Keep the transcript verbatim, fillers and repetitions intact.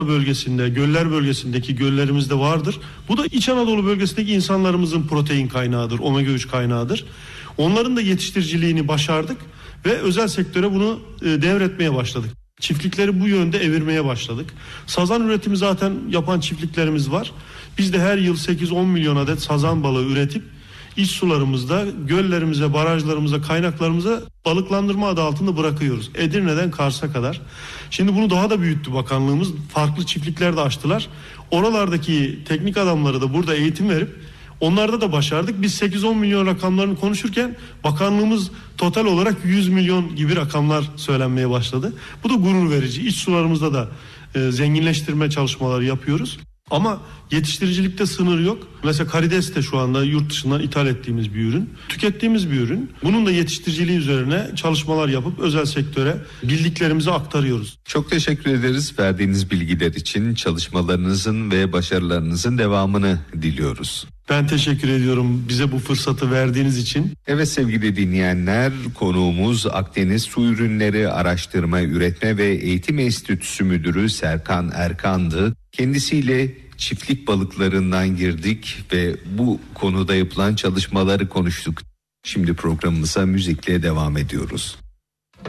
bölgesinde, göller bölgesindeki göllerimizde vardır. Bu da İç Anadolu bölgesindeki insanlarımızın protein kaynağıdır, omega üç kaynağıdır. Onların da yetiştiriciliğini başardık ve özel sektöre bunu e, devretmeye başladık. Çiftlikleri bu yönde evirmeye başladık. Sazan üretimi zaten yapan çiftliklerimiz var. Biz de her yıl sekiz on milyon adet sazan balığı üretip iç sularımızda, göllerimize, barajlarımıza, kaynaklarımıza balıklandırma adı altında bırakıyoruz. Edirne'den Kars'a kadar. Şimdi bunu daha da büyüttü bakanlığımız. Farklı çiftlikler de açtılar. Oralardaki teknik adamları da burada eğitim verip onlarda da başardık. Biz sekiz on milyon rakamlarını konuşurken bakanlığımız total olarak yüz milyon gibi rakamlar söylenmeye başladı. Bu da gurur verici. İç sularımızda da e, zenginleştirme çalışmaları yapıyoruz. Ama yetiştiricilikte sınır yok. Mesela karides de şu anda yurt dışından ithal ettiğimiz bir ürün. Tükettiğimiz bir ürün. Bunun da yetiştiriciliği üzerine çalışmalar yapıp özel sektöre bildiklerimizi aktarıyoruz. Çok teşekkür ederiz verdiğiniz bilgiler için. Çalışmalarınızın ve başarılarınızın devamını diliyoruz. Ben teşekkür ediyorum bize bu fırsatı verdiğiniz için. Evet sevgili dinleyenler, konuğumuz Akdeniz Su Ürünleri Araştırma, Üretme ve Eğitim Enstitüsü Müdürü Serkan Erkan'dı. Kendisiyle çiftlik balıklarından girdik ve bu konuda yapılan çalışmaları konuştuk. Şimdi programımıza müzikle devam ediyoruz.